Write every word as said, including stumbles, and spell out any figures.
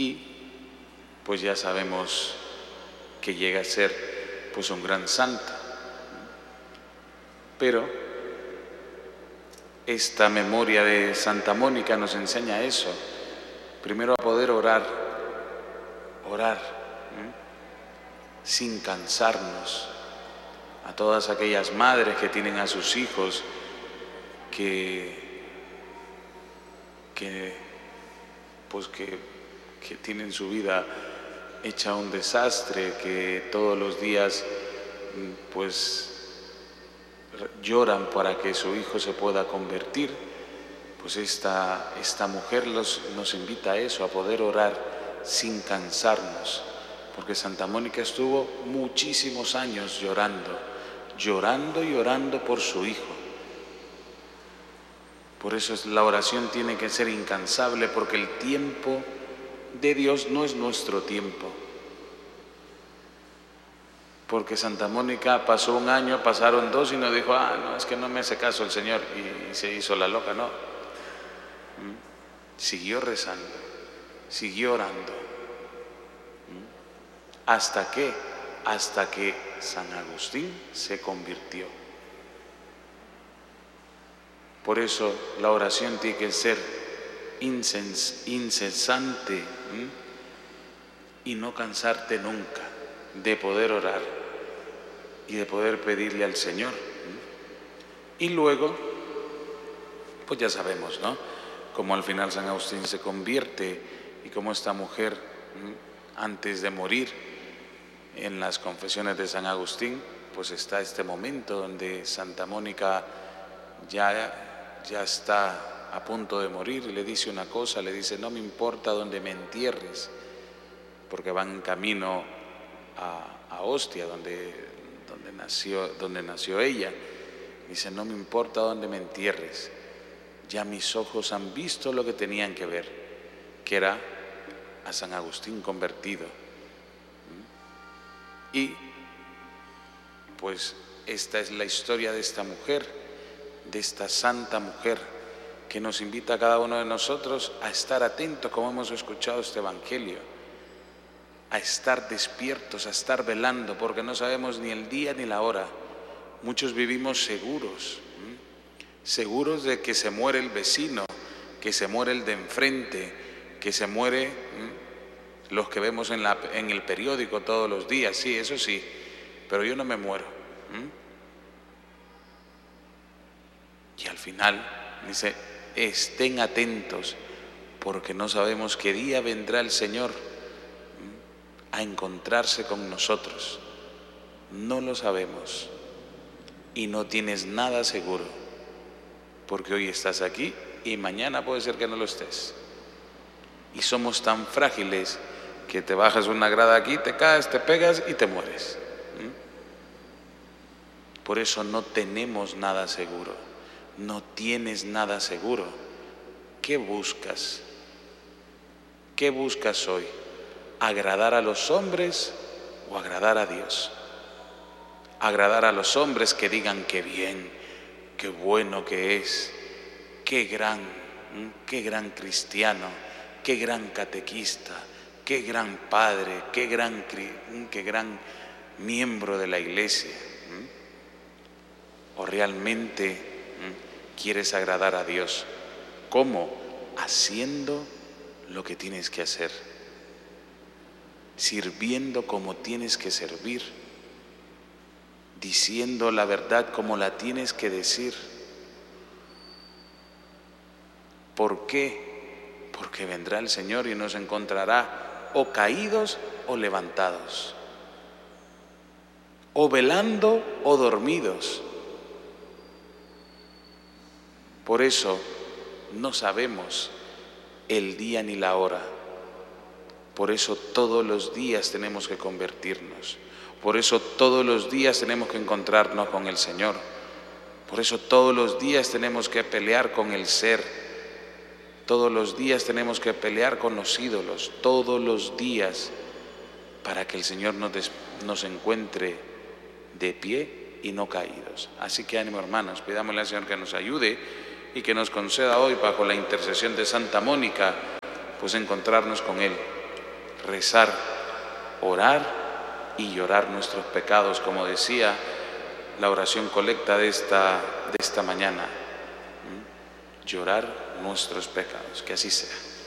y pues ya sabemos que llega a ser pues un gran santo. Pero esta memoria de Santa Mónica nos enseña eso. Primero a poder orar, orar, ¿eh? sin cansarnos. A todas aquellas madres que tienen a sus hijos que, que, pues que, que tienen su vida hecha un desastre, que todos los días pues lloran para que su hijo se pueda convertir, pues esta, esta mujer los, nos invita a eso, a poder orar sin cansarnos, porque Santa Mónica estuvo muchísimos años llorando, llorando y orando por su hijo. Por eso la oración tiene que ser incansable, porque el tiempo de Dios no es nuestro tiempo. Porque Santa Mónica pasó un año, pasaron dos y no dijo, ah, no, es que no me hace caso el Señor, y, y se hizo la loca, no. ¿Mm? Siguió rezando, siguió orando. ¿Mm? ¿Hasta qué? Hasta que San Agustín se convirtió. Por eso la oración tiene que ser incens, incesante, ¿eh? y no cansarte nunca de poder orar y de poder pedirle al Señor. ¿eh? Y luego, pues ya sabemos, ¿no? Cómo al final San Agustín se convierte y cómo esta mujer, ¿eh? antes de morir, en las confesiones de San Agustín, pues está este momento donde Santa Mónica ya, ya está a punto de morir y le dice una cosa, le dice, no me importa dónde me entierres, porque van en camino a, a Ostia, donde, donde, nació, donde nació ella. Dice, no me importa dónde me entierres, ya mis ojos han visto lo que tenían que ver, que era a San Agustín convertido. Y pues esta es la historia de esta mujer, de esta santa mujer, que nos invita a cada uno de nosotros a estar atentos, como hemos escuchado este Evangelio, a estar despiertos, a estar velando, porque no sabemos ni el día ni la hora. Muchos vivimos seguros, ¿eh? seguros de que se muere el vecino, que se muere el de enfrente, que se muere ¿eh? los que vemos en, la, en el periódico todos los días, sí, eso sí, pero yo no me muero. ¿eh? Y al final dice, estén atentos, porque no sabemos qué día vendrá el Señor a encontrarse con nosotros. No lo sabemos y no tienes nada seguro, porque hoy estás aquí y mañana puede ser que no lo estés. Y somos tan frágiles que te bajas una grada aquí, te caes, te pegas y te mueres. Por eso no tenemos nada seguro. No tienes nada seguro. ¿Qué buscas? ¿Qué buscas hoy? ¿Agradar a los hombres o agradar a Dios? Agradar a los hombres, que digan qué bien, qué bueno que es, qué gran, qué gran cristiano, qué gran catequista, qué gran padre, qué gran, qué gran miembro de la iglesia. ¿O realmente quieres agradar a Dios? ¿Cómo? Haciendo lo que tienes que hacer, sirviendo como tienes que servir, diciendo la verdad como la tienes que decir. ¿Por qué? Porque vendrá el Señor y nos encontrará o caídos o levantados, o velando o dormidos. Por eso no sabemos el día ni la hora. Por eso todos los días tenemos que convertirnos. Por eso todos los días tenemos que encontrarnos con el Señor. Por eso todos los días tenemos que pelear con el ser. Todos los días tenemos que pelear con los ídolos. Todos los días, para que el Señor nos, des, nos encuentre de pie y no caídos. Así que ánimo, hermanos, pidámosle al Señor que nos ayude y que nos conceda hoy, bajo la intercesión de Santa Mónica, pues encontrarnos con Él rezar, orar y llorar nuestros pecados, como decía la oración colecta de esta, de esta mañana. ¿Mm? Llorar nuestros pecados, que así sea.